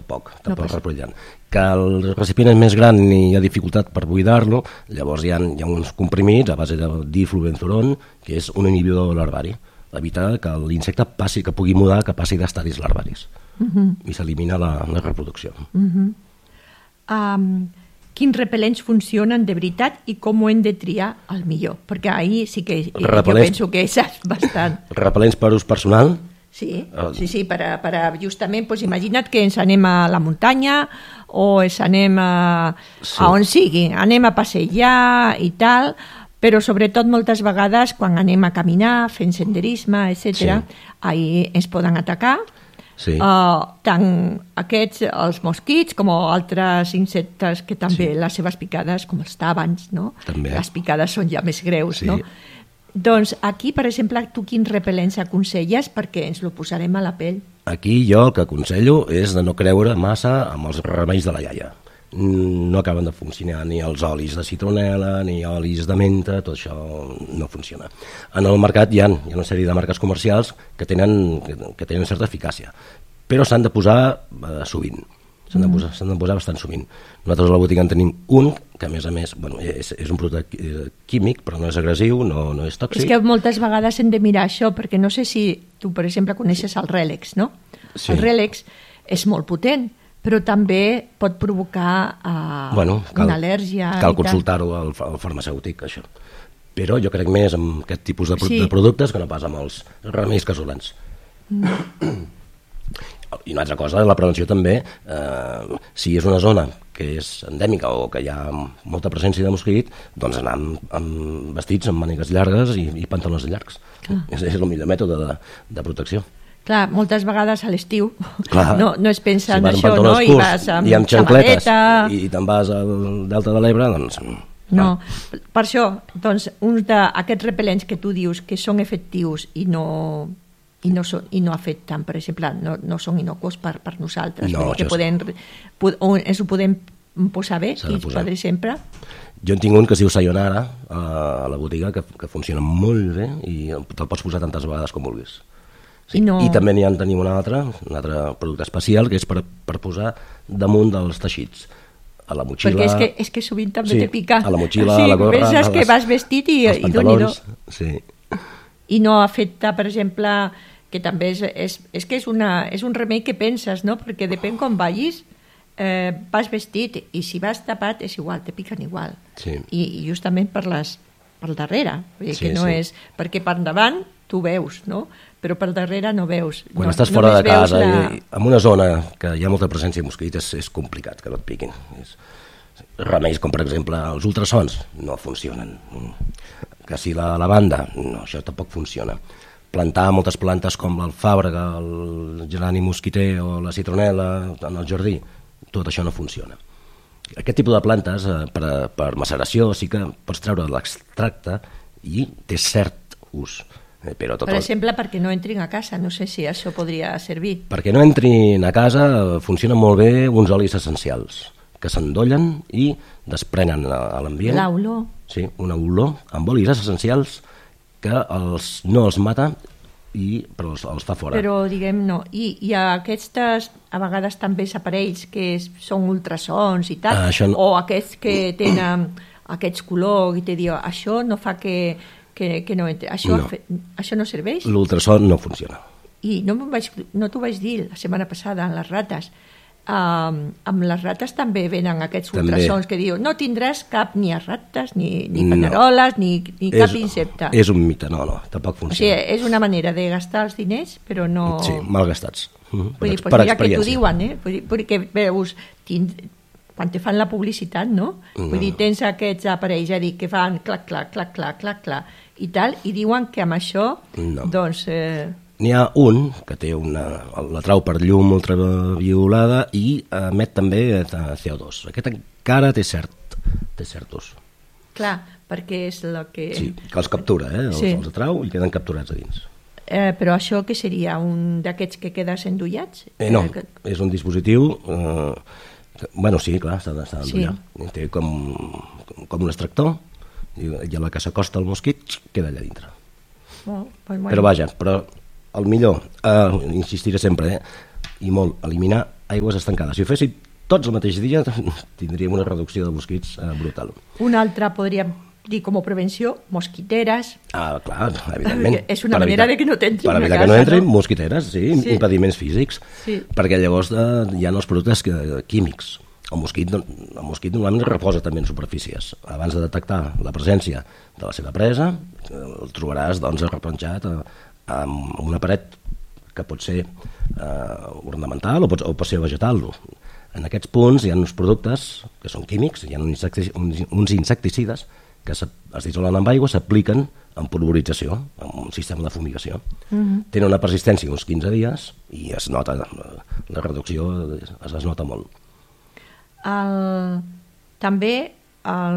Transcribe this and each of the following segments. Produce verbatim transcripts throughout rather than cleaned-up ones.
tampoc, tampoc no repel·lent. Que el recipient és més gran i hi ha dificultat per buidar-lo, llavors hi ha, hi ha uns comprimits a base de diflubenzuron, que és un inhibidor larvari, evitar que l'insecte passi, que pugui mudar, que passi d'estadis larvaris. Uh-huh. I s'elimina la, la reproducció. Uh-huh. Um, quins repel·lents funcionen de veritat i com ho hem de triar al millor? Perquè ahir sí que repel·lents, jo penso que és bastant. Repel·lents per ús personal? Sí, sí, sí, per a, per a justament, doncs imagina't que ens anem a la muntanya o ens anem a, sí. a on sigui, anem a passejar i tal, però sobretot moltes vegades quan anem a caminar, fent senderisme, etcètera, sí. ahí ens poden atacar. Sí. Uh, tant aquests, els mosquits, com altres insectes que també sí. les seves picades, com els tàbans, no? També. Les picades són ja més greus, sí. no? Doncs aquí, per exemple, tu quins repel·lents aconselles perquè ens lo posarem a la pell? Aquí jo el que aconsello és de no creure massa amb els remeis de la iaia. No acaben de funcionar ni els olis de citronel·la ni olis de menta, tot això no funciona. En el mercat hi ha, hi ha una sèrie de marques comercials que tenen, que, que tenen certa eficàcia, però s'han de posar eh, sovint. S'han de, posar, s'han de posar bastant sovint. Nosaltres a la botiga en tenim un, que a més a més bueno, és, és un producte químic, però no és agressiu, no, no és tòxic. És que moltes vegades hem de mirar això, perquè no sé si tu, per exemple, coneixes el Relex, no? Sí. El Relex és molt potent, però també pot provocar uh, bueno, cal, una al·lèrgia. Cal consultar-ho al, al farmacèutic, això. Però jo crec més en aquest tipus de, sí. de productes que no pas amb els remeis casolans. Mm. I una altra cosa, la prevenció també, eh, si és una zona que és endèmica o que hi ha molta presència de mosquit, doncs anar amb, amb vestits amb mànigues llargues i, i pantalons llargs. Ah. És, és el millor mètode de, de protecció. Clar, moltes vegades a l'estiu no, no es pensa si en això, no? Curts, I vas amb, i amb xancletes i, i te'n vas al Delta de l'Ebre, doncs... No, per això, doncs, uns d'aquests repel·lents que tu dius que són efectius i no, i no, són, i no afecten, per exemple, no, no són inocuos per, per nosaltres, no, que podem, ens ho podem posar bé, que per exemple... Jo en tinc un que es diu Sayonara a la botiga, que, que funciona molt bé i te'l pots posar tantes vegades com vulguis. Sí. I, no... I també n'hi ha tenim un altre, un altre producte especial, que és per, per posar damunt dels teixits. A la motxilla... Perquè és que, és que sovint també sí, te pica. A la motxilla, sí, a la gorra... Penses les, que vas vestit i, i doni-do. Sí. I no afecta, per exemple, que també és, és, és que és, una, és un remei que penses, no? Perquè depèn com vagis, eh, vas vestit i si vas tapat és igual, te piquen igual. Sí. I, i justament per, les, per darrere. Vull dir sí, que no sí. és... Perquè per davant tu veus, no? Però per darrere no veus. Quan no, estàs fora de casa, la... i, en una zona que hi ha molta presència de mosquits, és, és complicat que no et piquin. És, remeis com, per exemple, els ultrasons no funcionen. Que si la lavanda, no, això tampoc funciona. Plantar moltes plantes com l'alfàbrega, el gerani mosquiter o la citronel·la en el jardí, tot això no funciona. Aquest tipus de plantes, eh, per, per maceració, sí que pots treure l'extracte i té cert ús. Però tot per exemple, el... perquè no entrin a casa, no sé si això podria servir. Perquè no entrin a casa funcionen molt bé uns olis essencials que s'endollen i desprenen a l'ambient. L'olor. Sí, una olor amb olis essencials que els, no els mata i, però els, els fa fora. Però diguem no, i, i aquestes a vegades també aparells que és, són ultrasons i tal, ah, no... o aquests que tenen aquests colors i te diu això no fa que Que, que no entre. Això, no. Fe, això no serveix? L'ultrason no funciona. I no, vaig, no t'ho vaig dir la setmana passada en les rates. Um, amb les rates també venen aquests també. Ultrasons que diuen no tindràs cap ni a rates, ni, ni paneroles, no. ni, ni cap és, insecte. És un mite, no, no, tampoc funciona. O sigui, és una manera de gastar els diners, però no... Sí, mal gastats. Mm-hmm. Vull dir, per, pues mira que t'ho diuen, eh? Vull dir, perquè veus... Tind... quan te fan la publicitat, no? no? Vull dir, tens aquests aparells a dir que fan clac, clac, clac, clac, clac, clac, i tal, i diuen que amb això, no. doncs... Eh... N'hi ha un que té una... la trau per llum ultraviolada i emet també C O dos. Aquest encara té cert, té cert ús. Clar, perquè és el que... Sí, que els captura, eh? Els, sí. els atrau i queden capturats a dins. Eh, però això què seria? Un d'aquests que quedes endollats? Eh, no, eh, que... és un dispositiu... Eh, Bueno, sí, clar, s'ha d'endollar. Sí. Té com, com un extractor i a la que s'acosta el mosquit queda allà dintre. Oh, pues bueno. Però vaja, però el millor, eh, insistiré sempre, eh, i molt, eliminar aigües estancades. Si ho fessin tots el mateix dia, tindríem una reducció de mosquits eh, brutal. Una altra podríem dir com a prevenció, mosquiteres. Ah, clar, evidentment. És una per manera evitar, de que no t'entrin per a casa. Per evitar que no entrin, no? Mosquiteres, sí, sí, impediments físics. Sí. Perquè llavors eh, hi ha els productes químics. El mosquit, el mosquit normalment reposa també en superfícies. Abans de detectar la presència de la seva presa, el trobaràs doncs, arrepenjat amb una paret que pot ser eh, ornamental o pot, o pot ser vegetal. En aquests punts hi ha uns productes que són químics, hi ha uns, insecticides, uns insecticides que es dissolen amb aigua, s'apliquen en pulverització, en un sistema de fumigació. Uh-huh. Tenen una persistència uns quinze dies i es nota, la reducció es, es nota molt. El, també el,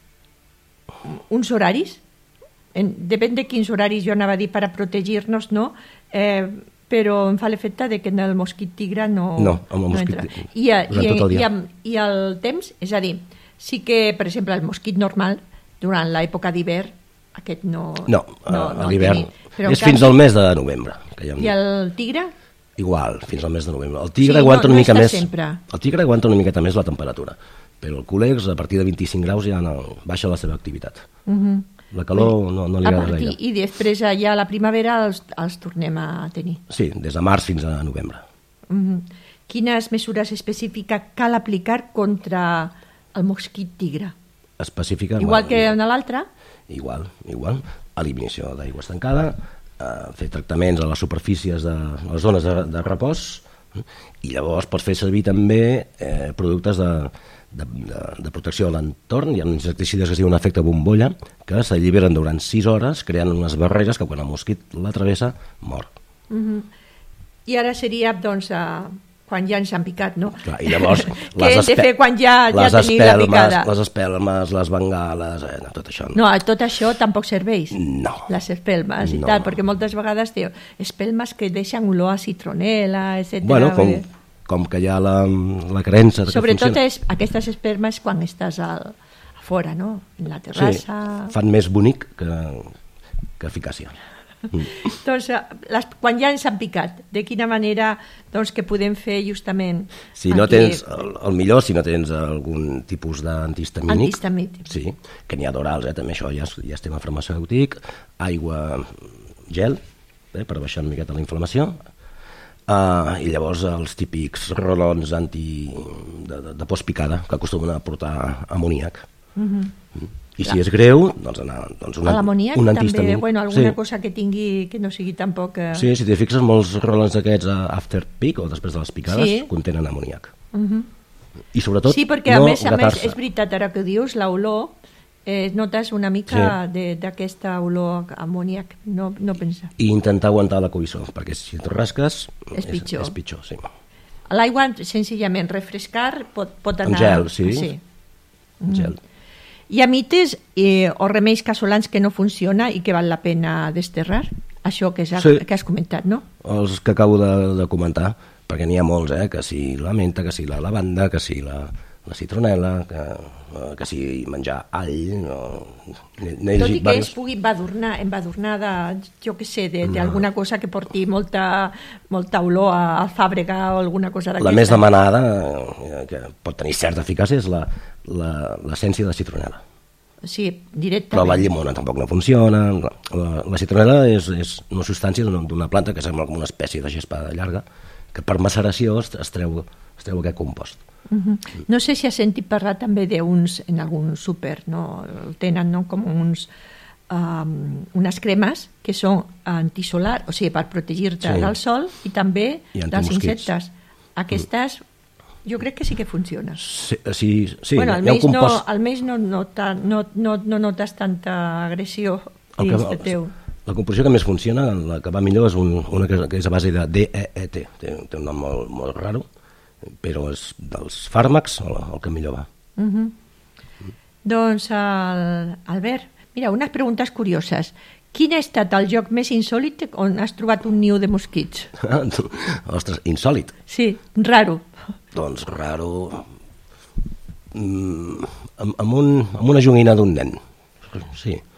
uns horaris, en, depèn de quins horaris, jo anava a dir per a protegir-nos, no? Eh, però em fa l'efecte de que en el mosquit tigre no, no, el no mosquit entra. tigre, I, i, el i, I el temps, és a dir, sí que, per exemple, el mosquit normal, durant l'època d'hivern, aquest no... No, no, a no l'hivern és canvi, fins al mes de novembre. Que ha... I el tigre? Igual, fins al mes de novembre. El tigre sí, aguanta no, una mica no més. Sempre. El tigre aguanta una miqueta més la temperatura, però el cúlex a partir de vint-i-cinc graus ja no, baixa la seva activitat. Uh-huh. La calor no, no li agrada gaire. I després ja a la primavera els, els tornem a tenir. Sí, des de març fins a novembre. Uh-huh. Quines mesures específiques cal aplicar contra el mosquit tigre? Específica. Igual que en l'altre? Igual, igual. Eliminació d'aigua estancada, eh, fer tractaments a les superfícies de a les zones de, de repòs, i llavors pots fer servir també eh, productes de, de, de, de protecció de l'entorn. Hi ha uns insecticides que es diuen efecte bombolla, que s'alliberen durant sis hores, creant unes barreres que quan el mosquit la travessa, mor. Uh-huh. I ara seria, doncs, uh, quan ja ens han picat, no? Clar, i llavors... Què hem de fer quan ja, ja tenim la picada? Les espelmes, les bengales, eh, tot això. No, tot això tampoc serveix? No. Les espelmes i no. tal, perquè moltes vegades té espelmes que deixen olor a citronela, etcètera. Bueno, com, com que hi ha la, la creença que Sobretot funciona. és aquestes espelmes quan estàs al, a fora, no? En la terrassa... Sí, fan més bonic que, que eficàcia. Mm. Doncs, les, quan ja ens han picat, de quina manera doncs, que podem fer justament... Si no aquí... tens, el, el millor, si no tens algun tipus d'antihistamínic... Antihistamínic. Sí, que n'hi ha d'orals, eh? També això ja és, ja és tema farmacèutic, aigua, gel, eh? per baixar una miqueta la inflamació, uh, i llavors els típics rolons anti, de, de, de postpicada, que acostumen a portar amoníac. Mm-hmm. Mm. I si és greu, doncs anar doncs un, l'amoníac un també, bueno, alguna sí. cosa que tingui que no sigui tampoc... Eh... Sí, si t'hi fixes, molts rolons d'aquests after pic o després de les picades sí. contenen amoníac. Uh-huh. I sobretot sí, perquè no a més, a més és veritat, ara que dius, l'olor, eh, notes una mica sí. d'aquesta olor amoníac, no, no pensa. I intentar aguantar la coïssor, perquè si et rasques és pitjor. És, és pitjor, sí. L'aigua, senzillament, refrescar pot, pot anar... Amb gel, sí. sí. Mm. Gel. Hi ha mites eh, o remeis casolans que no funciona i que val la pena desterrar? Això que has, sí. que has comentat, no? Els que acabo de, de comentar, perquè n'hi ha molts, eh? Que si la menta, que si la lavanda, que si la, la citronela, que, que si menjar all... No, tot i que varios. Es pugui embadurnar, embadurnar de, jo què sé, d'alguna no. cosa que porti molta, molta olor a alfàbrega o alguna cosa d'aquesta. La més demanada, que pot tenir certa eficàcia, és la l'essència de citronela. Sí, directament. Però la llimona tampoc no funciona. La, la, la citronela és, és una substància d'una planta que sembla com una espècie de gespa llarga, que per maceració es, es, treu, es treu aquest compost. Uh-huh. No sé si has sentit parlar també d'uns, en algun súper, no? Tenen no? com uns, um, unes cremes que són antisolar, o sigui, per protegir-te sí. del sol i també I dels insectes. Aquestes... Mm. Jo crec que sí que funciona. Sí, sí, sí bueno, almenys, compost... no, almenys no, no, no, no, no notes tanta agressió dins de teu. La composició que més funciona, la que va millor, és un, una que, que és a base de D E E T. Té, té un nom molt, molt raro, però és dels fàrmacs el, el que millor va. Uh-huh. Mm. Doncs, el, Albert, mira, unes preguntes curioses. Quin ha estat el lloc més insòlit on has trobat un niu de mosquits? Ostres, insòlit? Sí, raro. Doncs raro... Mm, amb, amb, un, amb una joguina d'un nen. Sí.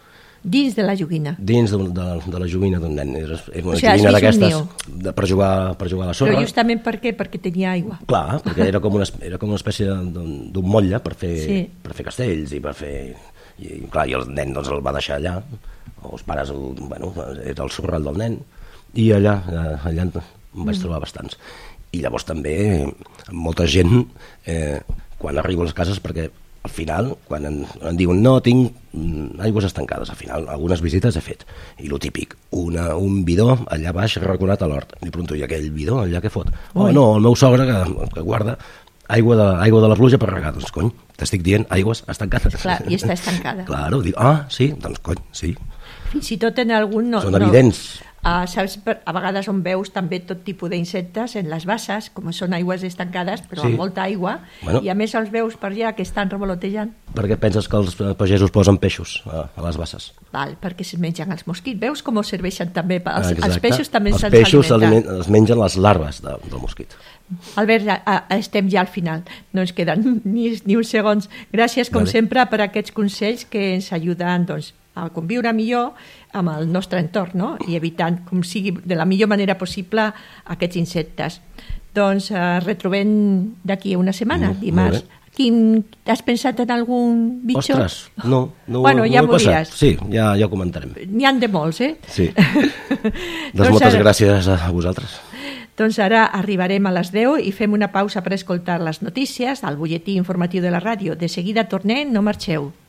Dins de la joguina? Dins de, de, de la joguina d'un nen. És, és una o sigui, joguina d'aquestes per, jugar, per jugar a la sorra. Però justament per què? Perquè tenia aigua. Clar, perquè era com una, era com una espècie d'un motlle per fer, sí. per fer castells i per fer... I, clar, i el nen doncs, el va deixar allà, o els pares, bueno, era el sorral del nen, i allà, allà en vaig trobar bastants. I llavors també molta gent, eh, quan arribo a les cases, perquè al final, quan en, en diuen no, tinc aigües estancades, al final algunes visites he fet, i lo típic, una, un bidó allà baix recordat a l'hort, i pregunto, i aquell bidó allà què fot? Oh, no, el meu sogre que, que guarda aigua de, aigua de la pluja per regar, doncs cony, t'estic dient aigües estancades. Clar, i està estancada. Claro, dic, ah, sí, doncs cony, sí. Fins i tot en algun... No, Són evidents. No. Uh, saps, a vegades on veus també tot tipus d'insectes en les basses, com són aigües estancades, però sí. amb molta aigua, bueno. I a més els veus per allà que estan revolotejant. Per què penses que els pagesos posen peixos a, a les basses? Val, perquè se mengen els mosquits. Veus com els serveixen també? Els, els peixos també se'ls alimenten. Els peixos els mengen les larves de, del mosquit. Albert, estem ja al final, no ens queden ni, ni uns segons. Gràcies, com vale. sempre, per aquests consells que ens ajuden doncs, a conviure millor amb el nostre entorn, no? I evitant, com sigui, de la millor manera possible aquests insectes. Doncs eh, retrobem d'aquí a una setmana, mm, dimarts. Quin, has pensat en algun bitxo? Ostres, no, no, bueno, no ja ho he passat. diries. Sí, ja, ja ho comentarem. N'hi han de molts, eh? Sí. doncs moltes ara... gràcies a vosaltres. Doncs ara arribarem a les deu i fem una pausa per escoltar les notícies al butlletí informatiu de la ràdio. De seguida tornem, no marxeu.